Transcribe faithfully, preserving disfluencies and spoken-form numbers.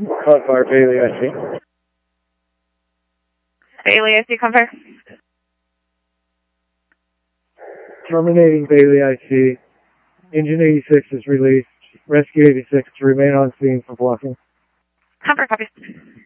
Confire, Bailey, I C. Bailey, I C, Confire. Terminating Bailey, I C. Engine eighty-six is released. Rescue eighty-six to remain on scene for blocking. Confire, copy.